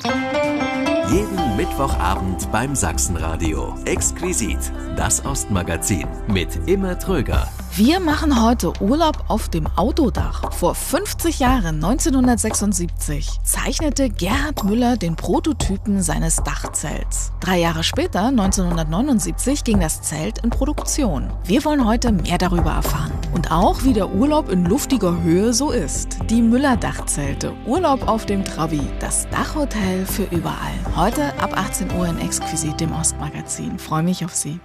Jeden Mittwochabend beim Sachsenradio. Exquisit, das Ostmagazin mit Imme Tröger. Wir machen heute Urlaub auf dem Autodach. Vor 50 Jahren, 1976, zeichnete Gerhard Müller den Prototypen seines Dachzelts. 3 Jahre später, 1979, ging das Zelt in Produktion. Wir wollen heute mehr darüber erfahren. Und auch, wie der Urlaub in luftiger Höhe so ist. Die Müller-Dachzelte, Urlaub auf dem Trabi, das Dachhotel für überall. Heute ab 18 Uhr in Exquisit, dem Ostmagazin. Freue mich auf Sie.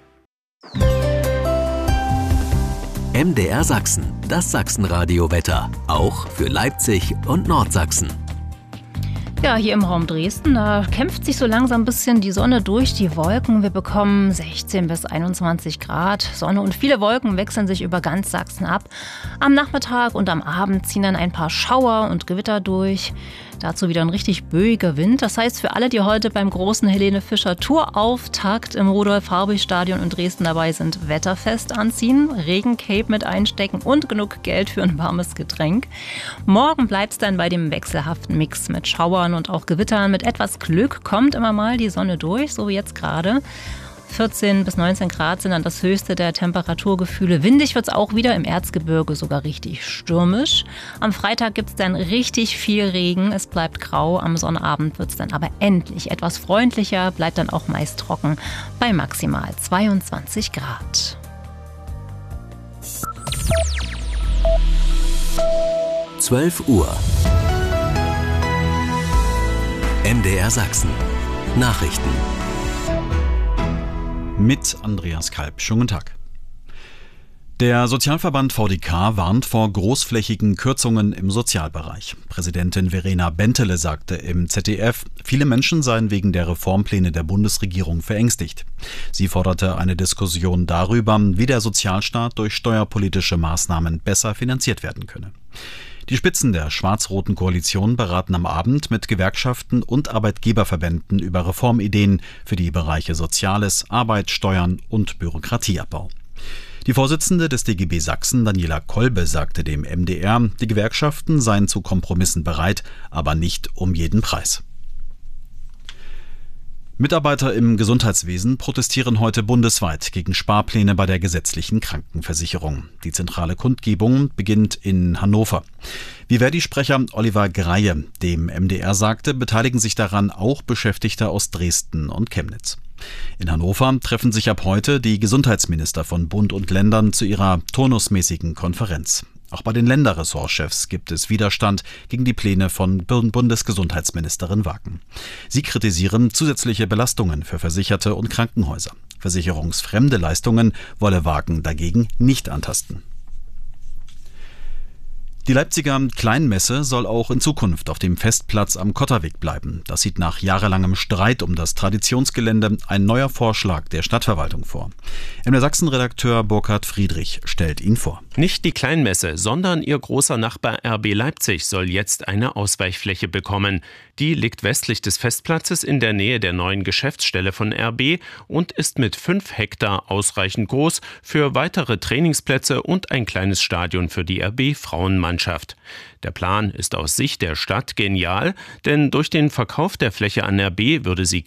MDR Sachsen, das Sachsenradio-Wetter. Auch für Leipzig und Nordsachsen. Ja, hier im Raum Dresden, da kämpft sich so langsam ein bisschen die Sonne durch die Wolken. Wir bekommen 16 bis 21 Grad Sonne und viele Wolken wechseln sich über ganz Sachsen ab. Am Nachmittag und am Abend ziehen dann ein paar Schauer und Gewitter durch. Dazu wieder ein richtig böiger Wind. Das heißt, für alle, die heute beim großen Helene Fischer Tourauftakt im Rudolf-Habich-Stadion in Dresden dabei sind, wetterfest anziehen, Regencape mit einstecken und genug Geld für ein warmes Getränk. Morgen bleibt es dann bei dem wechselhaften Mix mit Schauern und auch Gewittern. Mit etwas Glück kommt immer mal die Sonne durch, so wie jetzt gerade. 14 bis 19 Grad sind dann das höchste der Temperaturgefühle. Windig wird es auch wieder, im Erzgebirge sogar richtig stürmisch. Am Freitag gibt es dann richtig viel Regen, es bleibt grau. Am Sonnabend wird es dann aber endlich etwas freundlicher, bleibt dann auch meist trocken bei maximal 22 Grad. Uhr. MDR Sachsen. Nachrichten. Mit Andreas Kalb. Schönen guten Tag. Der Sozialverband VDK warnt vor großflächigen Kürzungen im Sozialbereich. Präsidentin Verena Bentele sagte im ZDF, viele Menschen seien wegen der Reformpläne der Bundesregierung verängstigt. Sie forderte eine Diskussion darüber, wie der Sozialstaat durch steuerpolitische Maßnahmen besser finanziert werden könne. Die Spitzen der schwarz-roten Koalition beraten am Abend mit Gewerkschaften und Arbeitgeberverbänden über Reformideen für die Bereiche Soziales, Arbeit, Steuern und Bürokratieabbau. Die Vorsitzende des DGB Sachsen, Daniela Kolbe, sagte dem MDR, die Gewerkschaften seien zu Kompromissen bereit, aber nicht um jeden Preis. Mitarbeiter im Gesundheitswesen protestieren heute bundesweit gegen Sparpläne bei der gesetzlichen Krankenversicherung. Die zentrale Kundgebung beginnt in Hannover. Wie Verdi-Sprecher Oliver Greie dem MDR sagte, beteiligen sich daran auch Beschäftigte aus Dresden und Chemnitz. In Hannover treffen sich ab heute die Gesundheitsminister von Bund und Ländern zu ihrer turnusmäßigen Konferenz. Auch bei den Länderressortchefs gibt es Widerstand gegen die Pläne von Bundesgesundheitsministerin Wagen. Sie kritisieren zusätzliche Belastungen für Versicherte und Krankenhäuser. Versicherungsfremde Leistungen wolle Wagen dagegen nicht antasten. Die Leipziger Kleinmesse soll auch in Zukunft auf dem Festplatz am Kotterweg bleiben. Das sieht nach jahrelangem Streit um das Traditionsgelände ein neuer Vorschlag der Stadtverwaltung vor. MDR Sachsen-Redakteur Burkhard Friedrich stellt ihn vor. Nicht die Kleinmesse, sondern ihr großer Nachbar RB Leipzig soll jetzt eine Ausweichfläche bekommen. Die liegt westlich des Festplatzes in der Nähe der neuen Geschäftsstelle von RB und ist mit 5 Hektar ausreichend groß für weitere Trainingsplätze und ein kleines Stadion für die RB-Frauenmannschaft. Der Plan ist aus Sicht der Stadt genial, denn durch den Verkauf der Fläche an RB würde sie